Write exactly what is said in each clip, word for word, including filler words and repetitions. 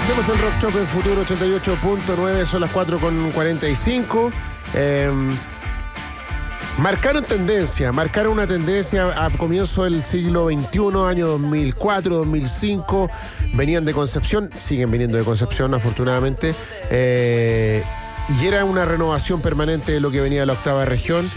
Hacemos el Rock Shop en Futuro ochenta y ocho punto nueve, son las cuatro con cuarenta y cinco. Eh, marcaron tendencia, marcaron una tendencia a comienzo del siglo veintiuno, año dos mil cuatro, dos mil cinco. Venían de Concepción, siguen viniendo de Concepción, afortunadamente. Eh, y era una renovación permanente de lo que venía de la octava región.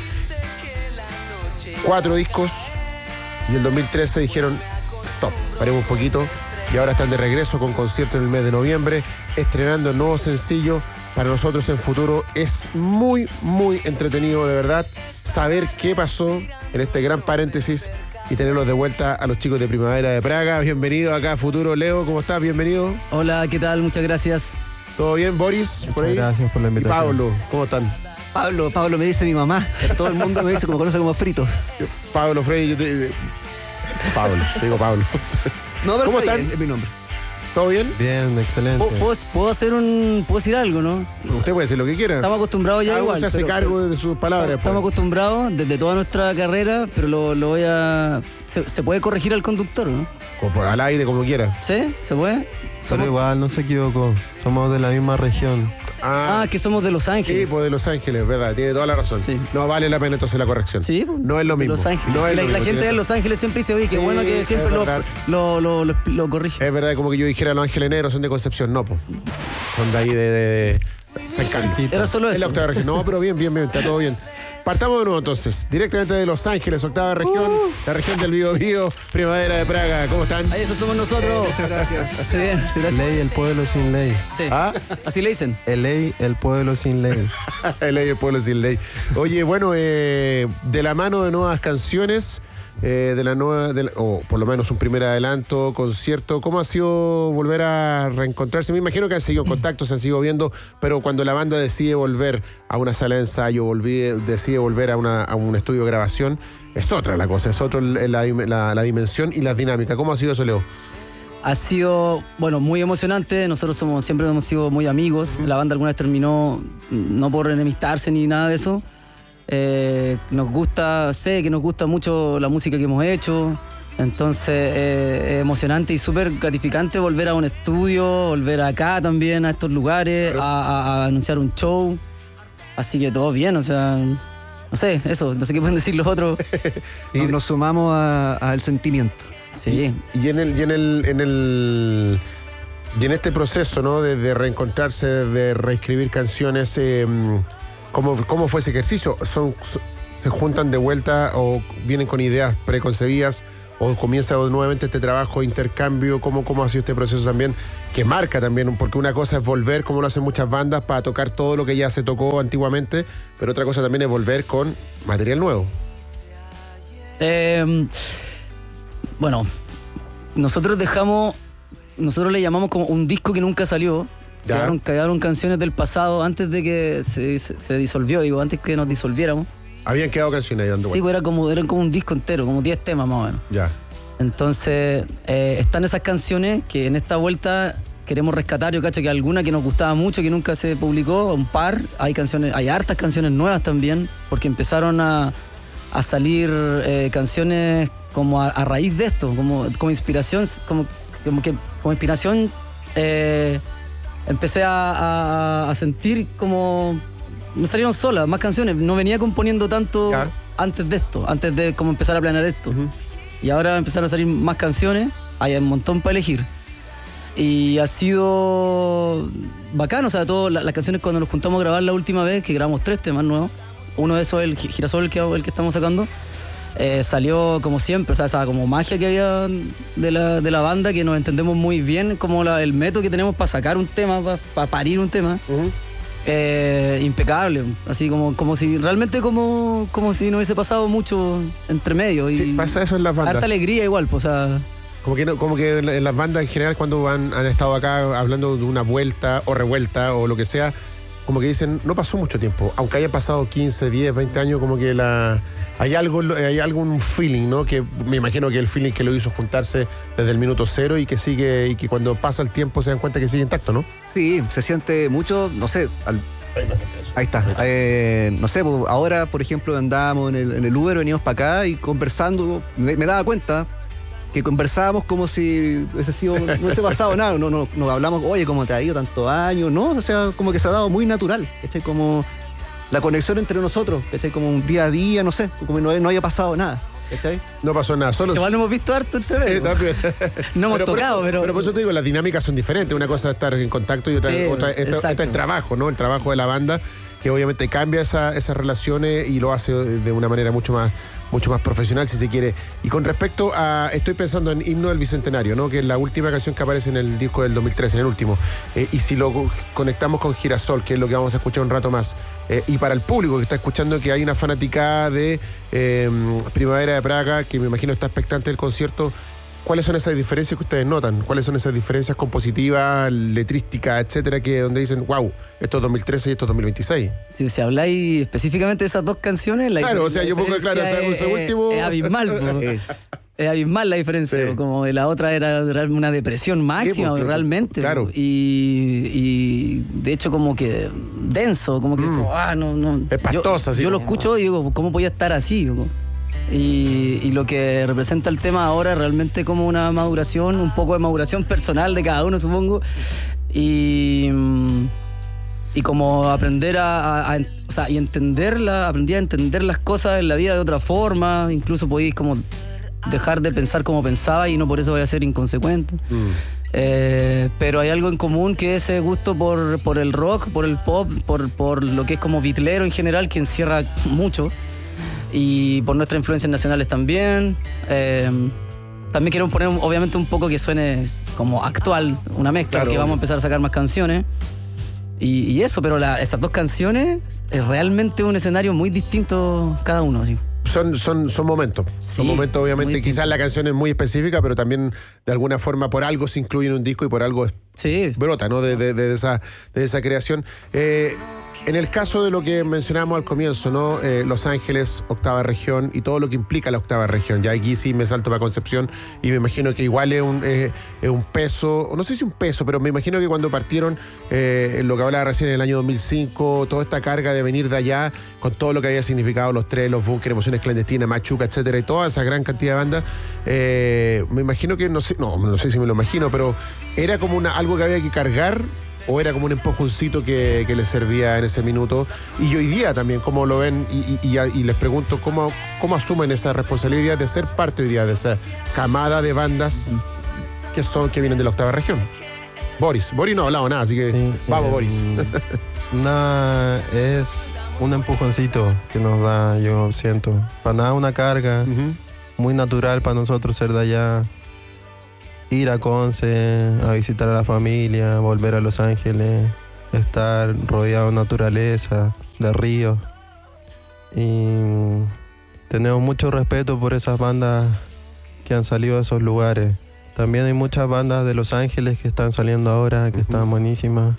Cuatro discos. Y el dos mil trece dijeron, stop, paremos un poquito. Y ahora están de regreso con concierto en el mes de noviembre, estrenando el nuevo sencillo. Para nosotros en Futuro es muy, muy entretenido, de verdad, saber qué pasó en este gran paréntesis y tenerlos de vuelta a los chicos de Primavera de Praga. Bienvenido acá a Futuro. Leo, ¿cómo estás? Bienvenido. Hola, ¿qué tal? Muchas gracias. ¿Todo bien, Boris? Muchas por ahí. Gracias por la invitación. Y Pablo, ¿cómo están? Pablo, Pablo me dice mi mamá. Todo el mundo me dice, como conoce como Frito. Pablo Frey, yo te... Pablo, te digo Pablo. No, pero ¿Cómo está están? bien, es mi nombre. ¿Todo bien? Bien, excelente. ¿Puedo, puedo, puedo hacer un. ¿Puedo decir algo, no? Usted puede decir lo que quiera. Estamos acostumbrados ya Cada uno igual. se hace pero- cargo de sus palabras. Estamos pues. acostumbrados desde toda nuestra carrera, pero lo, lo voy a. Se, se puede corregir al conductor, ¿no? Como al aire, como quiera. ¿Sí? ¿Se puede? Pero Somos- igual no se equivocó. Somos de la misma región. Ah, que somos de Los Sí, Ángeles. pues de Los Ángeles, verdad, tiene toda la razón. Sí. No vale la pena entonces la corrección. Sí, pues, no es lo de mismo. Los Ángeles. No es la, lo la mismo, gente tiene- de Los Ángeles siempre dice, oye, qué Sí, bueno que es siempre lo, verdad. lo, lo, lo, lo corrige. Es verdad, como que yo dijera Los Ángeles Negros son de Concepción, no, pues. Son de ahí de, de, de San Carlos. Cerquita. Era solo Es eso. la octava región. No, pero bien, bien, bien, está todo bien. Partamos de nuevo entonces, directamente de Los Ángeles, octava región, la región del Biobío, Primavera de Praga. ¿Cómo están? Ahí, eso somos nosotros. Muchas gracias. Bien, gracias. Ley, el pueblo sin ley. Sí. ¿Ah? Así le dicen. El ley, el pueblo sin ley. Ley del pueblo sin ley. Oye, bueno, eh, de la mano de nuevas canciones, eh, de la nueva, de la- o por lo menos un primer adelanto, concierto, ¿cómo ha sido volver a reencontrarse? Me imagino que han seguido en contacto, se han seguido viendo, pero cuando la banda decide volver a una sala de ensayo, volví- decide volver a, una, a un estudio de grabación, es otra la cosa, es otra la, la, la dimensión y la dinámica. ¿Cómo ha sido eso, Leo? Ha sido, bueno, muy emocionante. Nosotros somos, siempre hemos sido muy amigos. La banda alguna vez terminó, no por enemistarse ni nada de eso. Eh, nos gusta, sé que nos gusta mucho la música que hemos hecho. Entonces eh, es emocionante y súper gratificante volver a un estudio, volver acá también, a estos lugares, a, a- a anunciar un show. Así que todo bien, o sea, no sé, eso, no sé qué pueden decir los otros. Y- Nos, nos sumamos a- al sentimiento. Sí. Y en el, y en el, en el y en este proceso, ¿no? De, de reencontrarse, de reescribir canciones, eh, ¿cómo, ¿cómo fue ese ejercicio? ¿Son, so- ¿Se juntan de vuelta o vienen con ideas preconcebidas? ¿O comienza nuevamente este trabajo de intercambio? ¿Cómo, ¿Cómo ha sido este proceso también? Que marca también, porque una cosa es volver, como lo hacen muchas bandas, para tocar todo lo que ya se tocó antiguamente, pero otra cosa también es volver con material nuevo. Eh, bueno, nosotros dejamos, nosotros le llamamos como un disco que nunca salió. Ya. Quedaron, quedaron canciones del pasado antes de que se, se- se disolvió, digo, antes que nos disolviéramos. Habían quedado canciones ahí dando Sí, vueltas. pues era como, eran como un disco entero, como diez temas más o menos. Ya. Entonces, eh, están esas canciones que en esta vuelta queremos rescatar. Yo cacho que alguna que nos gustaba mucho, que nunca se publicó, un par. Hay canciones, hay hartas canciones nuevas también, porque empezaron a, a salir eh, canciones como a, a raíz de esto, como, como inspiración, como, como que como inspiración eh, empecé a, a- a sentir como me salieron solas más canciones. No venía componiendo tanto Ya. antes de esto, antes de como empezar a planear esto. Ujú. Y ahora empezaron a salir más canciones, hay un montón para elegir. Y ha sido bacán, o sea, todas las, las canciones cuando nos juntamos a grabar la última vez, que grabamos tres temas nuevos, uno de esos es el Gi- Girasol, el que, el que estamos sacando, eh, salió como siempre, o sea, esa como magia que había de la, de la banda, que nos entendemos muy bien, como la- el método que tenemos para sacar un tema, para parir un tema. Ujú. Eh, impecable, así como, como si realmente como, como si no hubiese pasado mucho entre medio. Y Sí, pasa eso en las bandas. harta alegría igual, pues, o sea, Como que, no- como que en la- en las bandas en general, cuando van, han estado acá hablando de una vuelta o revuelta o lo que sea, como que dicen, no pasó mucho tiempo. Aunque haya pasado quince, diez, veinte años, como que la hay algo, hay algún feeling, ¿no? Que me imagino que el feeling que lo hizo juntarse desde el minuto cero y que sigue, y que cuando pasa el tiempo se dan cuenta que sigue intacto, ¿no? Sí, se siente mucho, no sé, al- ahí está. Eh, no sé, pues, ahora, por ejemplo, andábamos en el, en el Uber, veníamos para acá y conversando, me, me daba cuenta que conversábamos como si hubiese sido, no hubiese pasado nada, no, no, no hablamos, oye, ¿cómo te ha ido tantos años? No, o sea, como que se ha dado muy natural, ¿cachai? Como la conexión entre nosotros, ¿cachai? Como un día a día, no sé, como no, no haya pasado nada, ¿cachai? No pasó nada, solo... Igual no hemos visto harto ustedes. Sí, también. No hemos pero por tocado, eso, pero... Pero por eso te digo, las dinámicas son diferentes. Una cosa es estar en contacto y otra, Sí, otra esta, exacto. esta es trabajo, ¿no? El trabajo de la banda, que obviamente cambia esa, esas relaciones y lo hace de una manera mucho más, mucho más profesional, si se quiere. Y con respecto a... Estoy pensando en Himno del Bicentenario, ¿no? Que es la última canción que aparece en el disco del dos mil trece, en el último. Eh, y si lo conectamos con Girasol, que es lo que vamos a escuchar un rato más, eh, y para el público que está escuchando, que hay una fanaticada de eh, Primavera de Praga, que me imagino está expectante del concierto. ¿Cuáles son esas diferencias que ustedes notan? ¿Cuáles son esas diferencias compositivas, letrísticas, etcétera, que donde dicen, wow, esto es dos mil trece y esto es dos mil veintiséis? Si, si habláis específicamente de esas dos canciones, la Claro, o sea, la yo pongo claro, diferencia ese- ese es, último- es abismal, po. Es abismal la diferencia, Sí. po. Como la otra era real- una depresión máxima, porque- realmente. claro. po. Y, y de hecho como que denso, como que como, ah, no, no. Es pastosa, yo, así yo lo como- escucho y digo, ¿cómo podía estar así? po? Y, y lo que representa el tema ahora es realmente como una maduración, un poco de maduración personal de cada uno, supongo. Y, y como aprender a, a- a- o sea, y entenderla, aprendí a entender las cosas en la vida de otra forma. Incluso podéis como dejar de pensar como pensaba y no por eso voy a ser inconsecuente. Eh, pero hay algo en común, que es ese gusto por, por el rock, por el pop, por, por lo que es como bitlero en general, que encierra mucho. Y por nuestras influencias nacionales también. Eh, también quiero poner obviamente un poco que suene como actual, una mezcla, Claro, porque vamos a obvio. empezar a sacar más canciones. Y, y eso, pero la- esas dos canciones es realmente un escenario muy distinto cada uno. Así. Son, son, son momentos. Son Sí, momentos, obviamente. muy Quizás la canción es muy específica, pero también de alguna forma por algo se incluye en un disco y por algo es- Sí, brota, ¿no? De, de- de esa, de esa creación. Eh, en el caso de lo que mencionábamos al comienzo, ¿no? Eh, Los Ángeles, octava región y todo lo que implica la octava región. Ya aquí sí me salto para Concepción y me imagino que igual es un, eh, es un peso, no sé si un peso, pero me imagino que cuando partieron, eh, lo que hablaba recién en el año dos mil cinco, toda esta carga de venir de allá, con todo lo que había significado los tres, los Bunker, Emociones Clandestinas, Machuca, etcétera, y toda esa gran cantidad de bandas, eh, me imagino que, no sé, no, no sé si me lo imagino, pero era como una, algo que había que cargar, o era como un empujoncito que, que les servía en ese minuto. Y hoy día también, ¿cómo lo ven? Y, y- y- y les pregunto, ¿cómo, ¿cómo asumen esa responsabilidad de ser parte hoy día de esa camada de bandas que son que vienen de la octava región? Boris. Boris no ha hablado nada, así que Sí, vamos, eh, Boris. Nada, es un empujoncito que nos da, yo siento. Para nada una carga, Ujú. muy natural para nosotros ser de allá. Ir a Conce, a visitar a la familia, volver a Los Ángeles, estar rodeado de naturaleza, de ríos. Y tenemos mucho respeto por esas bandas que han salido de esos lugares. También hay muchas bandas de Los Ángeles que están saliendo ahora, que están buenísimas.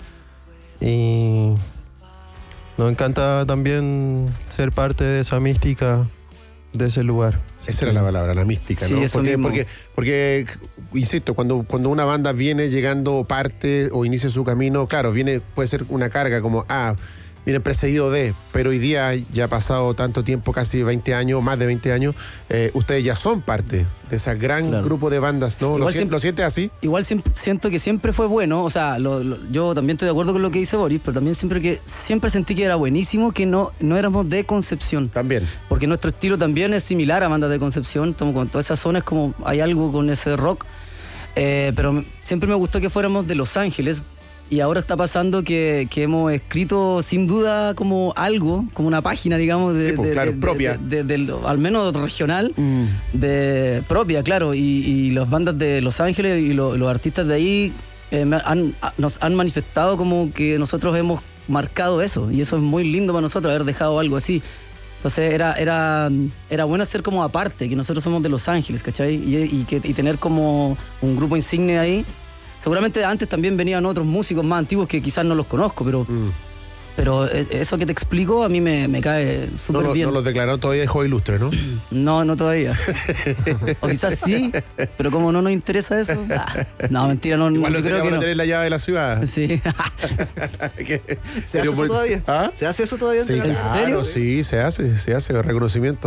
Y nos encanta también ser parte de esa mística de ese lugar. Esa era la palabra, la mística, Sí, ¿no? eso Porque, mismo. porque, porque, insisto, cuando, cuando una banda viene llegando parte o inicia su camino, claro, viene, puede ser una carga como, ah, vienen precedido de, pero hoy día ya ha pasado tanto tiempo, casi veinte años, más de veinte años, eh, ustedes ya son parte de ese gran Claro. grupo de bandas, ¿no? ¿Lo, Igual sien- siempre- ¿Lo sientes así? Igual siempre- siento que siempre fue bueno, o sea, lo- lo- yo también estoy de acuerdo con lo que dice Boris, pero también siempre que siempre sentí que era buenísimo que no, no éramos de Concepción. También. Porque nuestro estilo también es similar a bandas de Concepción, estamos con todas esas zonas, como hay algo con ese rock. Eh, pero me- siempre me gustó que fuéramos de Los Ángeles. Y ahora está pasando que, que hemos escrito sin duda como algo, como una página, digamos, de, Sí, pues, de- claro, de- propia. de- de- del- al menos regional, de propia, claro. Y, y las bandas de Los Ángeles y lo- los artistas de ahí eh, me han- a- nos han manifestado como que nosotros hemos marcado eso. Y eso es muy lindo para nosotros, haber dejado algo así. Entonces era, era, era bueno ser como aparte, que nosotros somos de Los Ángeles, ¿cachai? Y, y, que, y tener como un grupo insigne ahí. Seguramente antes también venían otros músicos más antiguos que quizás no los conozco, pero, Mm. pero eh, eso que te explico a mí me, me cae No, súper lo- bien. no los declararon todavía de juego ilustre, ¿no? No, no todavía. O quizás sí, pero como no nos interesa eso. ah, no, mentira, no, Igual no no creo que van a no. tener la llave de la ciudad. Sí. ¿Qué? ¿Se hace ¿Serio? eso todavía? ¿Ah? ¿Se hace eso todavía? Sí, ¿En claro, serio? sí, se hace, se hace reconocimiento.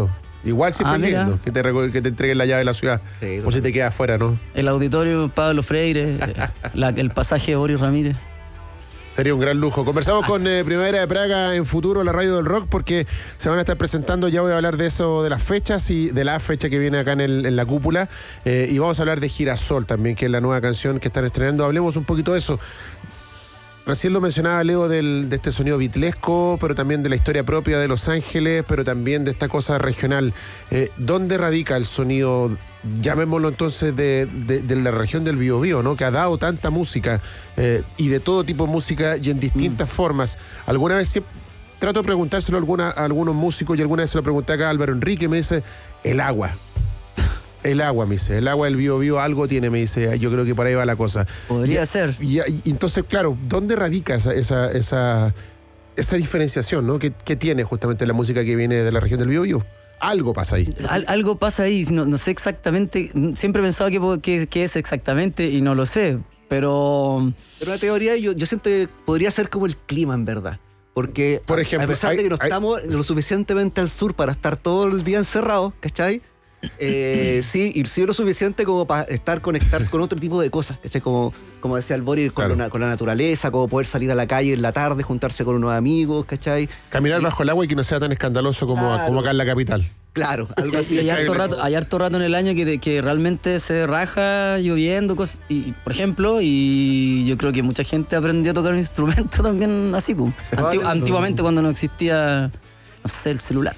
Igual siempre Ah, es mira. lindo que te, reco- que te entreguen la llave de la ciudad. Sí, o si te quedas afuera, ¿no? El auditorio Pablo Freire, eh, la- el pasaje de Boris Ramírez. Sería un gran lujo. Conversamos con eh, Primavera de Praga en Futuro, la radio del rock, porque se van a estar presentando, ya voy a hablar de eso, de las fechas y de la fecha que viene acá en, el- en la cúpula. Eh, y vamos a hablar de Girasol también, que es la nueva canción que están estrenando. Hablemos un poquito de eso. Recién lo mencionaba Leo del, de este sonido bitlesco, pero también de la historia propia de Los Ángeles, pero también de esta cosa regional. Eh, ¿Dónde radica el sonido, llamémoslo entonces, de, de- de la región del Biobío, ¿no? Que ha dado tanta música eh, y de todo tipo de música y en distintas formas? Alguna vez siempre, trato de preguntárselo a, alguna- a algunos músicos y alguna vez se lo pregunté acá a Álvaro Enrique y me dice, el agua. El agua, me dice, el agua del Biobío algo tiene, me dice, yo creo que por ahí va la cosa. Podría Y- ser. Y, y entonces, claro, ¿dónde radica esa, esa, esa, esa diferenciación, ¿no? que, que tiene justamente la música que viene de la región del Biobío? Algo pasa ahí. Al- algo pasa ahí, no, no sé exactamente, siempre he pensado que, po- que, que es exactamente y no lo sé, pero Pero una teoría yo, yo siento que podría ser como el clima en verdad. Porque Por a- ejemplo, a pesar hay- de que no hay- estamos lo suficientemente al sur para estar todo el día encerrados, ¿cachai? Eh, sí, y sí lo suficiente como para estar conectados con otro tipo de cosas, ¿cachai? Como, como decía el Boris, con, Claro. la, con la naturaleza, como poder salir a la calle en la tarde, juntarse con unos amigos, ¿cachai? Caminar Y- bajo el agua y que no sea tan escandaloso como, Claro. como acá en la capital. Claro, algo así. y hay, harto increíble. rato, hay harto rato en el año que, que realmente se raja lloviendo, cosas, y, por ejemplo, y yo creo que mucha gente aprendió a tocar un instrumento también así, pum. Anti- Probablemente. antiguamente cuando no existía, no sé, el celular.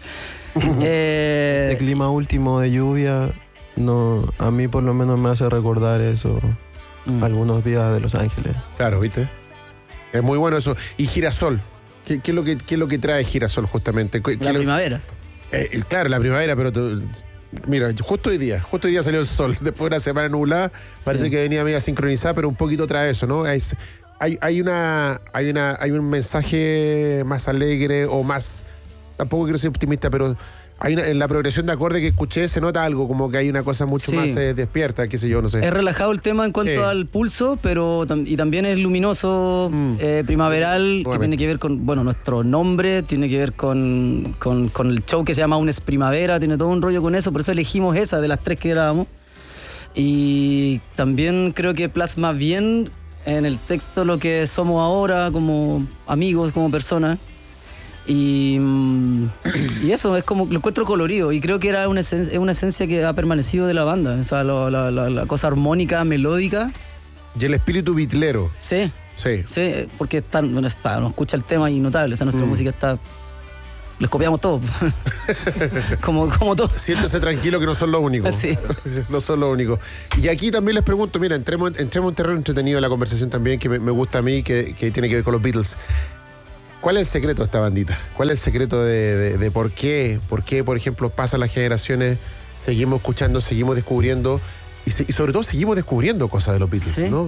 Eh, El clima último de lluvia, no, a mí por lo menos me hace recordar eso, mm. algunos días de Los Ángeles. Claro, ¿viste? Es muy bueno eso. Y Girasol. ¿Qué, qué es, lo que, qué es lo que trae Girasol justamente? ¿Qué- qué La lo- primavera. Eh, eh, claro, la primavera, pero tú- mira, justo hoy día, justo hoy día salió el sol. Después de una semana nublada, parece Sí. que venía media sincronizada, pero un poquito trae eso, ¿no? Es- hay, hay una, hay una, hay un mensaje más alegre o más, tampoco quiero ser optimista, pero hay una- en la progresión de acorde que escuché se nota algo, como que hay una cosa mucho Sí. más eh, despierta, qué sé yo, no sé. Es relajado el tema en cuanto Sí. al pulso, pero tam- y también es luminoso, Mm. eh, primaveral, que Obviamente. tiene que ver con, bueno, nuestro nombre, tiene que ver con, con, con el show que se llama Unes Primavera, tiene todo un rollo con eso, por eso elegimos esa de las tres que grabamos. Y también creo que plasma bien en el texto lo que somos ahora como amigos, como personas. Y, mm, y eso, es como, lo encuentro colorido y creo que era una esencia, es una esencia que ha permanecido de la banda, o sea, lo- la, la- la cosa armónica, melódica, Y el espíritu bitlero, sí, sí. sí, porque están, bueno, está, uno escucha el tema y notable, o sea, Mm. nuestra música está, les copiamos todo, como, como todo. Siéntese tranquilo que no son los únicos. Sí. No son los únicos. Y aquí también les pregunto, mira, entremos, entremos en un terreno entretenido de la conversación también, que me, me gusta a mí, que, que tiene que ver con los Beatles. ¿Cuál es el secreto de esta bandita? ¿Cuál es el secreto de, de- de por qué? ¿Por qué, por ejemplo, pasan las generaciones, seguimos escuchando, seguimos descubriendo y, se- y sobre todo seguimos descubriendo cosas de los Beatles, Sí. ¿no?